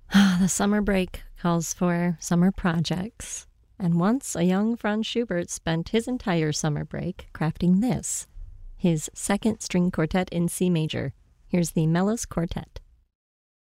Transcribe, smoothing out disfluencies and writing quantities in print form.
The summer break calls for summer projects. And once a young Franz Schubert spent his entire summer break crafting this, his second string quartet in C major. Here's the Mellis Quartet.